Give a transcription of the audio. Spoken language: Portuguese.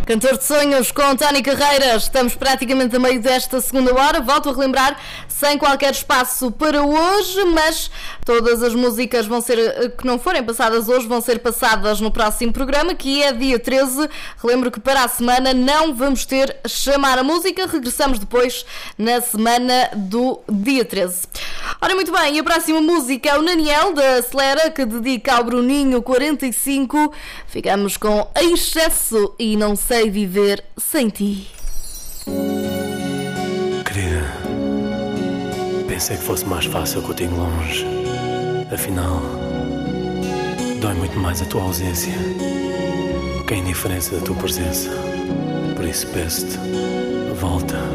Cantor de sonhos com Tony Carreiras. Estamos praticamente a meio desta segunda hora. Volto a relembrar, sem qualquer espaço para hoje, mas todas as músicas que não forem passadas hoje vão ser passadas no próximo programa, que é dia 13. Relembro que para a semana não vamos ter Chamar a Música. Regressamos depois na semana do dia 13. Ora, muito bem, e a próxima música é o Naniel, da Acelera, que dedica ao Bruninho 45. Ficamos com Excesso e Não Sei Viver Sem Ti. Querida, pensei que fosse mais fácil contigo longe. Afinal, dói muito mais a tua ausência que a indiferença da tua presença. Por isso peço-te, volta.